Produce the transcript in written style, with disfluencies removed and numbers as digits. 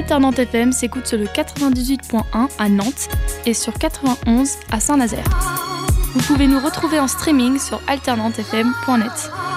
Alternante FM s'écoute sur le 98.1 à Nantes et sur 91 à Saint-Nazaire. Vous pouvez nous retrouver en streaming sur alternantefm.net.